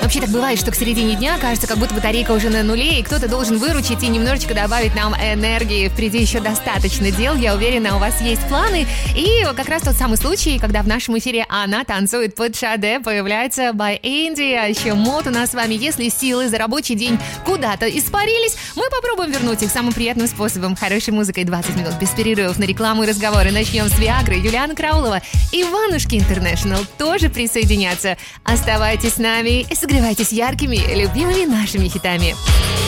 Вообще так бывает, что к середине дня кажется, как будто батарейка уже на нуле, и кто-то должен выручить и немножечко добавить нам энергии. Впереди еще достаточно дел, я уверена, у вас есть планы. И как раз тот самый случай, когда в нашем эфире она танцует под Шаде, появляется by Andy, а еще мод у нас с вами. Если силы за рабочий день куда-то испарились, мы попробуем вернуть их самым приятным способом. Хорошей музыкой 20 минут без перерывов на рекламу и разговоры. Начнем с Виагры. Юлиана Краулова и Иванушки Интернешнл тоже присоединятся. Оставайтесь с нами и согревайтесь яркими, любимыми нашими хитами.